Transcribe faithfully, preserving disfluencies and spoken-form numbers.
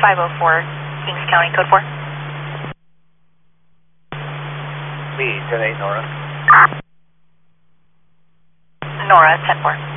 five oh four, Kings County, code four. Lee, ten eight Nora. Nora, ten four.